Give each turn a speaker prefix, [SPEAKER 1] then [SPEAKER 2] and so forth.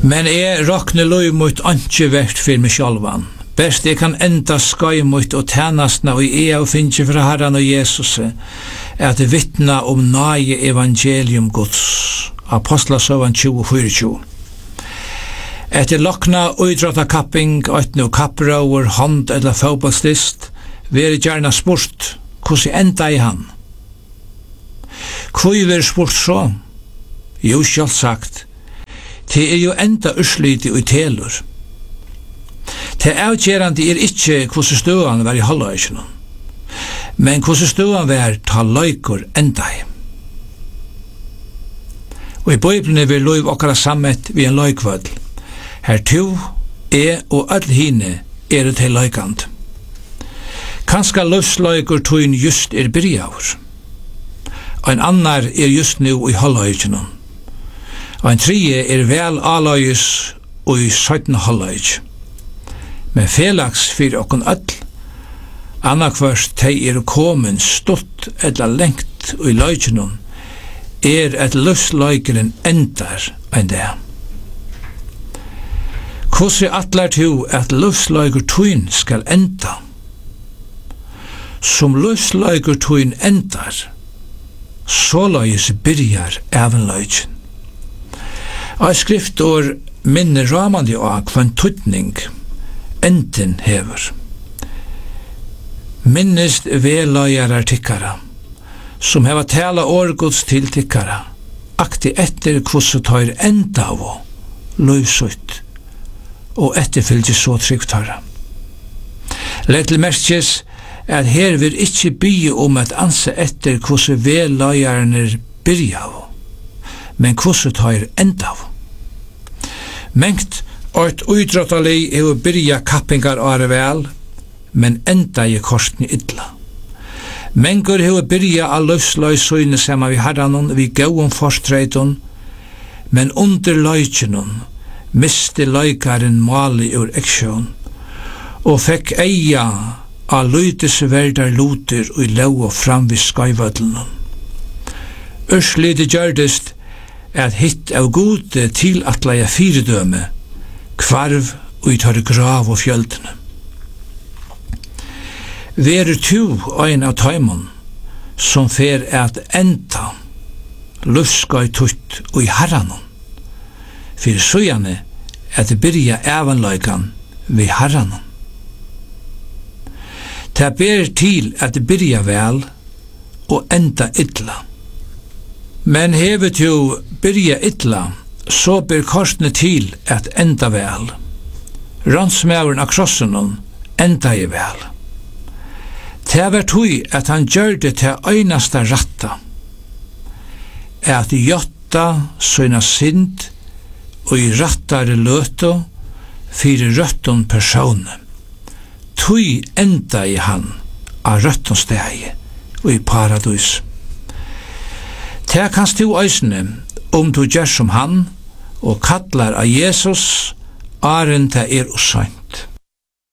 [SPEAKER 1] Men rakne løy mot anki vekt for meg sjálvan. Best kan enda skai mot og tænastna og og finnje fra Herren og Jesus at vittna nage evangelium Guds. Apostlasøvan 20:24. Etter lokna uidrottakapping, eitnu kapprauer, hånd eller fotballslist, veri gjerna spurt, hvordan enda I han? Hvor veri spurt så? Jo, sjálfsagt, det jo enda usliti og telur. Det avgjerande ikkje hvordan støan var I halvøysene, men hvordan støan var ta løykur endai. Og I Bibelen vil løyv okkara sammet vi en løykvødl. Her to, og all hine til løykand. Kanska løvsløykur tøyn just byrjaur. Ein annar just nu I halvøysene. Ein tredje vel aløys og I 17 halvøys. Men felags fyrir okkun öll, annarkvørst tei komin stutt eller lengt I løykinum, at løvsløykeren endar ein dag. Hvordan atlar tu at løvsløyker tuin skal enda? Som løvsløyker tuin endar, så løys byrjar evenløyken. Av skriftår minner ramandi av kvann tutning enden hever. Minnest veløyarar tikkara, som heva tala årgods til tikkara, akti etter kvossu tøyr enda av løysutt, og etterfylgje så tryggtara. Lett til merkjes at her vil ikkje bygge at anse etter kvossu veløyarane byrja av, men kvossu tøyr enda av. Mengt og uidrottali byrja kappingar åre vel, men enda I korsni illa. Mengur byrja a løvsløysøyne saman vi herranon, vi gauon forstreitun, men under løykinun miste løykaren mali ur eksjon, og fekk eia a løytisverdar luter og lau og fram vi skøyvødlunum. Urslidi gjørdist at hitt av gode til at leia fyrdøme, kvarv og I tar grav og fjöldene. Veru tu ein av taimon som fer at enda lufskøy tutt og I herranon, fyrir søjane at byrja evanløykan vi herranon. Ta ber til at byrja vel og enda illa. Men hevet jo byrja illa, så ber korsne til at enda vel. Ransmauren av krossenon enda I vel. Det var tui at han gjør det til øynasta ratta, at jotta søyna synd og I rattare løto fyrir røtton persone. Tui enda I han av røtton stegi og I paradis. Det kanst du øysne du gjør som han og kallar av Jesus, aren det usønt.